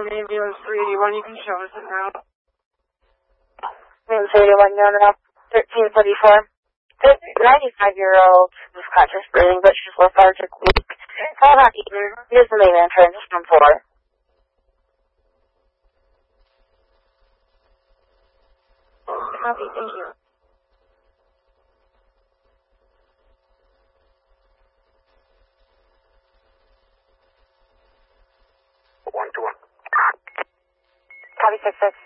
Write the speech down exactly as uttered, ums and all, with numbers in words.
an ambulance three eighty-one. You can show us it now. Ambulance three eighty-one, no, no, thirteen forty-four. ninety-five-year-old was conscious breathing, but she's lethargic, weak. Call not eaten. Here's the main entrance from four. Copy, thank you. One to one. Copy six six.